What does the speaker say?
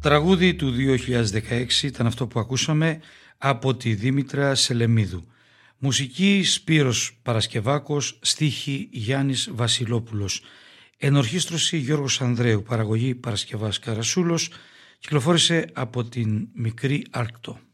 Τραγούδι του 2016 ήταν αυτό που ακούσαμε από τη Δήμητρα Σελεμίδου. Μουσική Σπύρος Παρασκευάκος, στίχη Γιάννης Βασιλόπουλος. Ενορχήστρωση Γιώργος Ανδρέου, παραγωγή Παρασκευάς Καρασούλος. Κυκλοφόρησε από την Μικρή Άρκτο.